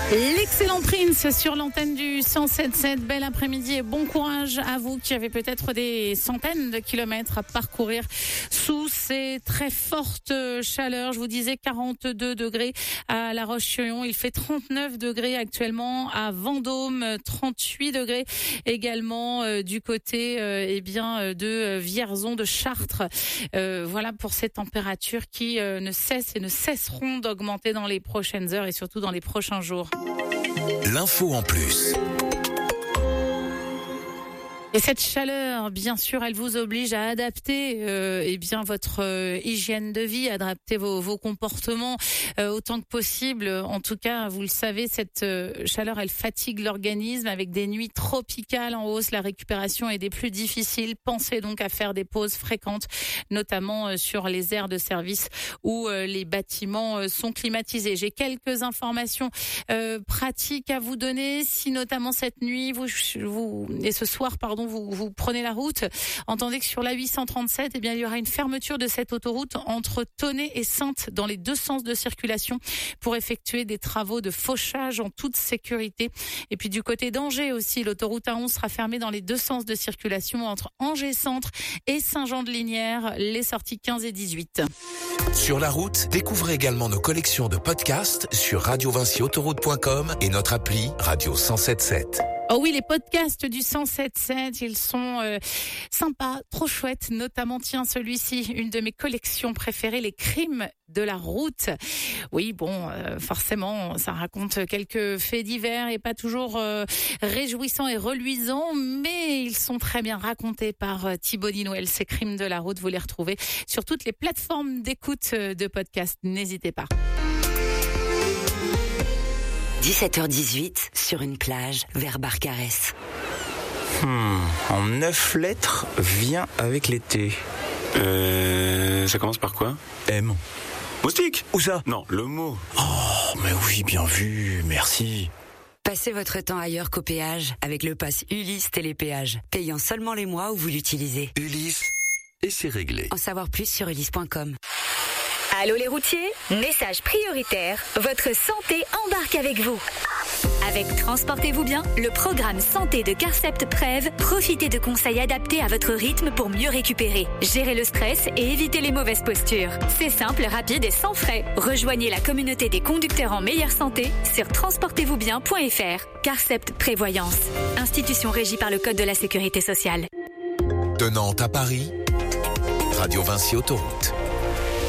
L'excellent Prince sur l'antenne du 107.7. Bel après-midi et bon courage à vous qui avez peut-être des centaines de kilomètres à parcourir sous ces très fortes chaleurs. Je vous disais 42 degrés à La Roche-sur-Yon. Il fait 39 degrés actuellement à Vendôme, 38 degrés également du côté de Vierzon, de Chartres. Voilà pour ces températures qui ne cessent et ne cesseront d'augmenter dans les prochaines heures et surtout dans les prochains jours. L'info en plus. Et cette chaleur, bien sûr, elle vous oblige à adapter votre hygiène de vie, à adapter vos comportements autant que possible. En tout cas, vous le savez, cette chaleur, elle fatigue l'organisme avec des nuits tropicales en hausse. La récupération est des plus difficiles. Pensez donc à faire des pauses fréquentes, notamment sur les aires de service où les bâtiments sont climatisés. J'ai quelques informations pratiques à vous donner. Si notamment cette nuit, ce soir, vous prenez la route, entendez que sur la 837, il y aura une fermeture de cette autoroute entre Tonnet et Saintes dans les deux sens de circulation pour effectuer des travaux de fauchage en toute sécurité. Et puis du côté d'Angers aussi, l'autoroute A11 sera fermée dans les deux sens de circulation entre Angers Centre et Saint-Jean-de-Lignières, les sorties 15 et 18. Sur la route, découvrez également nos collections de podcasts sur radiovincyautoroute.com et notre appli Radio 107.7. Oh oui, les podcasts du 107.7, ils sont sympas, trop chouettes, notamment, celui-ci, une de mes collections préférées, les crimes de la route. Oui, forcément, ça raconte quelques faits divers et pas toujours réjouissants et reluisants, mais ils sont très bien racontés par Thibaut Dinouel. Ces crimes de la route, vous les retrouvez sur toutes les plateformes d'écoute de podcasts. N'hésitez pas. 17h18, sur une plage, vers Barcarès. En 9 lettres, vient avec l'été. Ça commence par quoi? M. Moustique? Où ça? Non, le mot. Oh, mais oui, bien vu, merci. Passez votre temps ailleurs qu'au péage avec le pass Ulysse Télépéage, payant seulement les mois où vous l'utilisez. Ulysse, et c'est réglé. En savoir plus sur ulysse.com. Allô les routiers, message prioritaire, votre santé embarque avec vous. Avec Transportez-vous bien, le programme santé de Carcept Prev, profitez de conseils adaptés à votre rythme pour mieux récupérer, gérer le stress et éviter les mauvaises postures. C'est simple, rapide et sans frais. Rejoignez la communauté des conducteurs en meilleure santé sur transportezvousbien.fr. Carcept Prévoyance, institution régie par le Code de la Sécurité sociale. De Nantes à Paris, Radio Vinci Autoroute.